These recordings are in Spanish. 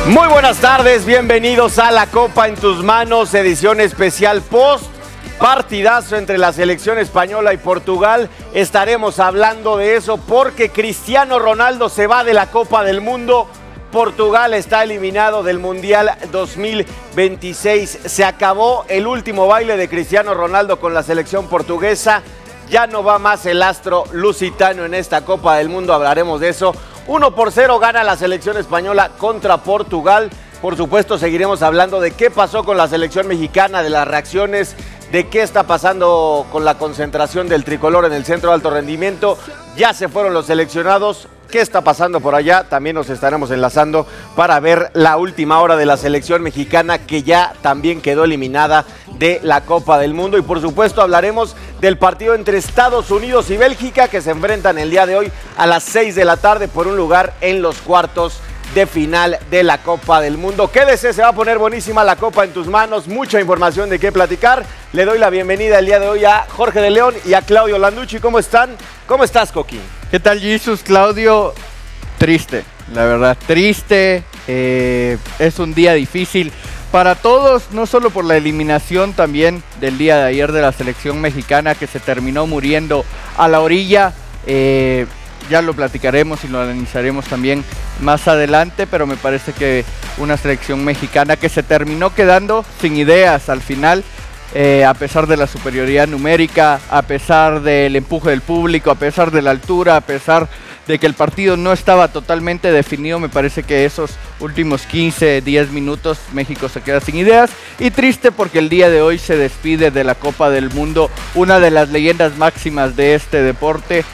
Muy buenas tardes, bienvenidos a La Copa en tus manos, edición especial post partidazo entre la selección española y Portugal. Estaremos hablando de eso porque Cristiano Ronaldo se va de la Copa del Mundo. Portugal está eliminado del Mundial 2026. Se acabó el último baile de Cristiano Ronaldo con la selección portuguesa. Ya no va más el astro lusitano en esta Copa del Mundo, hablaremos de eso. 1-0 gana la selección española contra Portugal. Por supuesto, seguiremos hablando de qué pasó con la selección mexicana, de las reacciones, de qué está pasando con la concentración del tricolor en el centro de alto rendimiento. Ya se fueron los seleccionados. ¿Qué está pasando por allá? También nos estaremos enlazando para ver la última hora de la selección mexicana, que ya también quedó eliminada de la Copa del Mundo. Y por supuesto hablaremos del partido entre Estados Unidos y Bélgica, que se enfrentan el día de hoy a las 6 de la tarde por un lugar en los cuartos de final de la Copa del Mundo. Quédese, se va a poner buenísima la Copa en tus manos, mucha información de qué platicar. Le doy la bienvenida el día de hoy a Jorge de León y a Claudio Landucci. ¿Cómo están? ¿Cómo estás, Coqui? ¿Qué tal, Jesus? Claudio, triste, la verdad, triste. Es un día difícil para todos, no solo por la eliminación también del día de ayer de la selección mexicana, que se terminó muriendo a la orilla. Ya lo platicaremos y lo analizaremos también más adelante, pero me parece que una selección mexicana que se terminó quedando sin ideas al final, a pesar de la superioridad numérica, a pesar del empuje del público, a pesar de la altura, a pesar de que el partido no estaba totalmente definido. Me parece que esos últimos 15, 10 minutos México se queda sin ideas, y triste porque el día de hoy se despide de la Copa del Mundo una de las leyendas máximas de este deporte,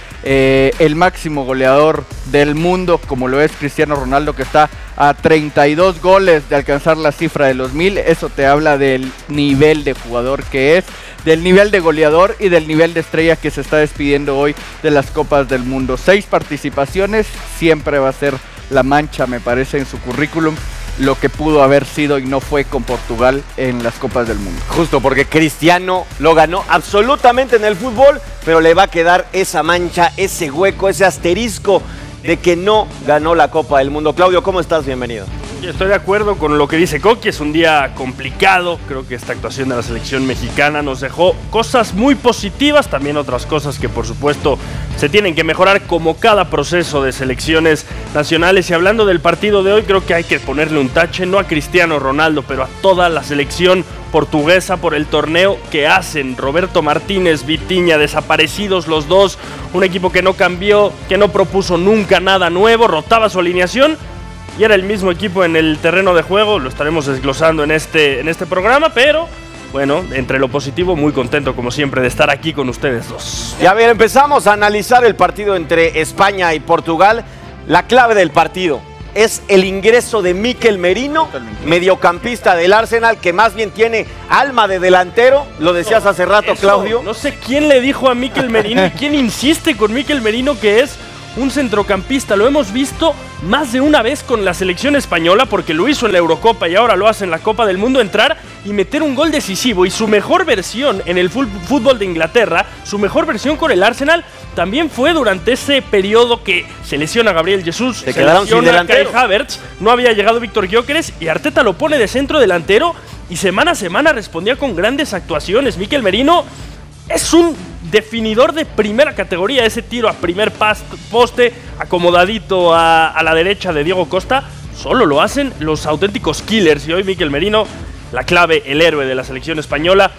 el máximo goleador del mundo, como lo es Cristiano Ronaldo, que está a 32 goles de alcanzar la cifra de los 1000. Eso te habla del nivel de jugador que es, del nivel de goleador y del nivel de estrella que se está despidiendo hoy de las Copas del Mundo. 6 participaciones, siempre va a ser la mancha, me parece, en su currículum, lo que pudo haber sido y no fue con Portugal en las Copas del Mundo. Justo porque Cristiano lo ganó absolutamente en el fútbol, pero le va a quedar esa mancha, ese hueco, ese asterisco de que no ganó la Copa del Mundo. Claudio, ¿cómo estás? Bienvenido. Estoy de acuerdo con lo que dice Coqui, es un día complicado. Creo que esta actuación de la selección mexicana nos dejó cosas muy positivas, también otras cosas que por supuesto se tienen que mejorar, como cada proceso de selecciones nacionales. Y hablando del partido de hoy, creo que hay que ponerle un tache, no a Cristiano Ronaldo, pero a toda la selección portuguesa por el torneo que hacen. Roberto Martínez, Vitinha, desaparecidos los dos, un equipo que no cambió, que no propuso nunca nada nuevo, rotaba su alineación y era el mismo equipo en el terreno de juego. Lo estaremos desglosando en este programa, pero bueno, entre lo positivo, muy contento como siempre de estar aquí con ustedes dos. Y a ver, empezamos a analizar el partido entre España y Portugal. La clave del partido es el ingreso de Mikel Merino, mediocampista del Arsenal, que más bien tiene alma de delantero. Lo decías hace rato, Claudio. No sé quién le dijo a Mikel Merino y quién insiste con Mikel Merino que es un centrocampista. Lo hemos visto más de una vez con la selección española, porque lo hizo en la Eurocopa y ahora lo hace en la Copa del Mundo, entrar y meter un gol decisivo. Y su mejor versión en el fútbol de Inglaterra, su mejor versión con el Arsenal, también fue durante ese periodo que se lesiona Gabriel Jesús, se lesiona Kai Havertz, no había llegado Víctor Gyökeres y Arteta lo pone de centro delantero y semana a semana respondía con grandes actuaciones. Mikel Merino es un definidor de primera categoría. Ese tiro a primer poste, acomodadito a la derecha de Diego Costa, solo lo hacen los auténticos killers. Y hoy Mikel Merino, la clave, el héroe de la selección española,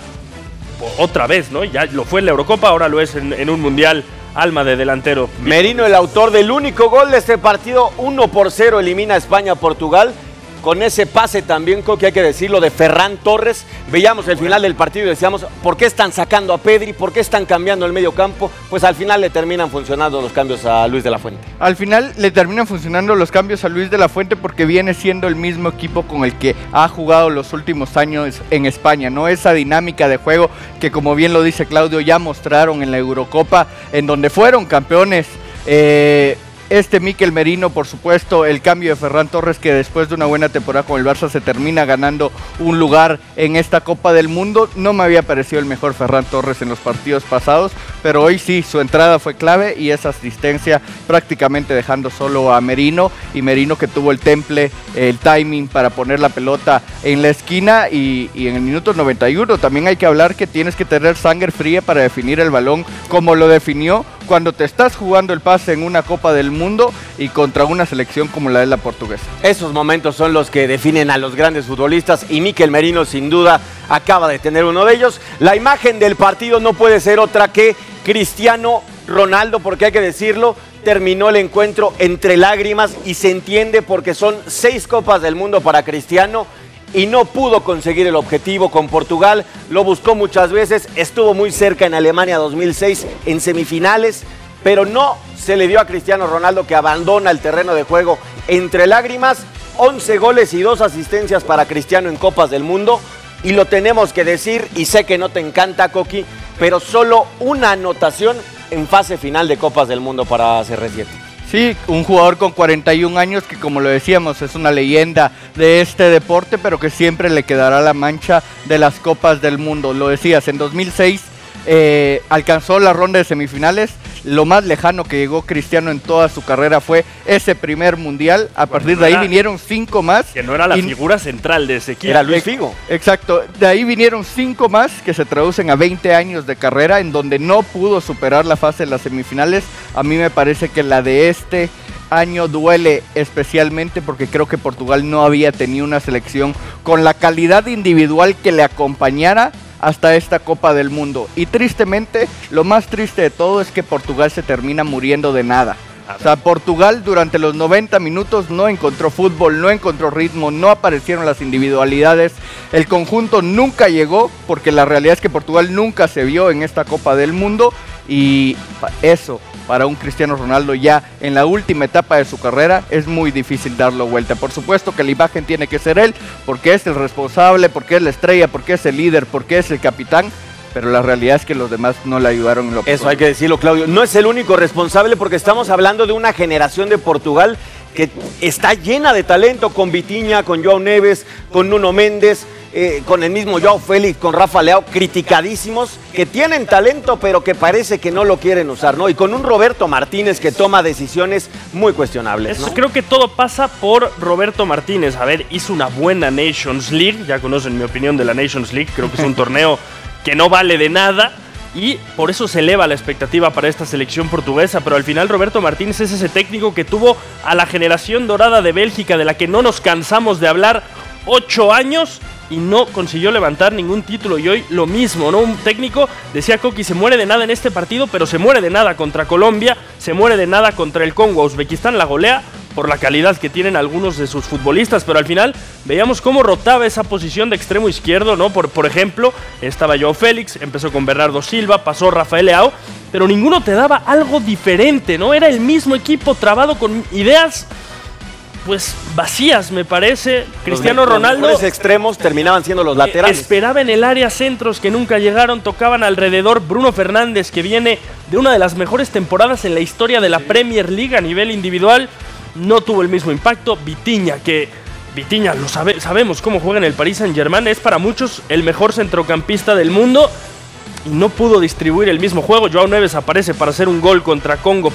otra vez, ¿no? Ya lo fue en la Eurocopa, ahora lo es en un Mundial, alma de delantero. Merino, el autor del único gol de este partido. 1-0 elimina a España a Portugal. Con ese pase también, creo que hay que decirlo, de Ferran Torres. Veíamos el final del partido y decíamos, ¿por qué están sacando a Pedri? ¿Por qué están cambiando el medio campo? Pues al final le terminan funcionando los cambios a Luis de la Fuente. Al final le terminan funcionando los cambios a Luis de la Fuente porque viene siendo el mismo equipo con el que ha jugado los últimos años en España, ¿no? Esa dinámica de juego que, como bien lo dice Claudio, ya mostraron en la Eurocopa, en donde fueron campeones. Mikel Merino, por supuesto, el cambio de Ferran Torres, que después de una buena temporada con el Barça se termina ganando un lugar en esta Copa del Mundo. No me había parecido el mejor Ferran Torres en los partidos pasados, pero hoy sí, su entrada fue clave y esa asistencia prácticamente dejando solo a Merino, y Merino que tuvo el temple, el timing para poner la pelota en la esquina, y en el minuto 91 también hay que hablar que tienes que tener sangre fría para definir el balón como lo definió cuando te estás jugando el pase en una Copa del Mundo y contra una selección como la de la portuguesa. Esos momentos son los que definen a los grandes futbolistas y Mikel Merino sin duda acaba de tener uno de ellos. La imagen del partido no puede ser otra que Cristiano Ronaldo, porque hay que decirlo, terminó el encuentro entre lágrimas y se entiende porque son 6 Copas del Mundo para Cristiano y no pudo conseguir el objetivo con Portugal. Lo buscó muchas veces, estuvo muy cerca en Alemania 2006 en semifinales, pero no se le dio a Cristiano Ronaldo, que abandona el terreno de juego entre lágrimas. 11 goles y 2 asistencias para Cristiano en Copas del Mundo, y lo tenemos que decir, y sé que no te encanta, Coqui, pero solo una anotación en fase final de Copas del Mundo para CR7. Sí, un jugador con 41 años que, como lo decíamos, es una leyenda de este deporte, pero que siempre le quedará la mancha de las Copas del Mundo. Lo decías, en 2006 alcanzó la ronda de semifinales. Lo más lejano que llegó Cristiano en toda su carrera fue ese primer mundial. A partir de ahí vinieron 5 más. Que no era la figura central de ese equipo. Era Luis Figo. Exacto. De ahí vinieron 5 más que se traducen a 20 años de carrera en donde no pudo superar la fase de las semifinales. A mí me parece que la de este año duele especialmente porque creo que Portugal no había tenido una selección con la calidad individual que le acompañara hasta esta Copa del Mundo. Y tristemente, lo más triste de todo es que Portugal se termina muriendo de nada. O sea, Portugal durante los 90 minutos no encontró fútbol, no encontró ritmo, no aparecieron las individualidades. El conjunto nunca llegó, porque la realidad es que Portugal nunca se vio en esta Copa del Mundo. Y eso, para un Cristiano Ronaldo ya en la última etapa de su carrera, es muy difícil darlo vuelta. Por supuesto que la imagen tiene que ser él, porque es el responsable, porque es la estrella, porque es el líder, porque es el capitán. Pero la realidad es que los demás no le ayudaron en lo que Eso hay que decirlo, Claudio. No es el único responsable, porque estamos hablando de una generación de Portugal que está llena de talento, con Vitinha, con João Neves, con Nuno Méndez, con el mismo João Félix, con Rafa Leao, criticadísimos, que tienen talento pero que parece que no lo quieren usar, ¿no? Y con un Roberto Martínez que toma decisiones muy cuestionables, ¿no? Creo que todo pasa por Roberto Martínez. A ver, hizo una buena Nations League, ya conocen mi opinión de la Nations League, creo que es un torneo que no vale de nada, y por eso se eleva la expectativa para esta selección portuguesa. Pero al final Roberto Martínez es ese técnico que tuvo a la generación dorada de Bélgica, de la que no nos cansamos de hablar, 8 años, y no consiguió levantar ningún título. Y hoy lo mismo, ¿no? Un técnico, decía Coqui, se muere de nada en este partido, pero se muere de nada contra Colombia, se muere de nada contra el Congo. Uzbekistán la golea por la calidad que tienen algunos de sus futbolistas, pero al final veíamos cómo rotaba esa posición de extremo izquierdo, ¿no? Por ejemplo, estaba João Félix, empezó con Bernardo Silva, pasó Rafael Leao, pero ninguno te daba algo diferente, ¿no? Era el mismo equipo trabado con ideas pues vacías, me parece. Cristiano Ronaldo, los extremos terminaban siendo los laterales. Esperaba en el área centros que nunca llegaron, tocaban alrededor. Bruno Fernández, que viene de una de las mejores temporadas en la historia de la Premier League a nivel individual, no tuvo el mismo impacto. Vitinha, sabemos cómo juega en el Paris Saint-Germain, es para muchos el mejor centrocampista del mundo y no pudo distribuir el mismo juego. João Neves aparece para hacer un gol contra Congo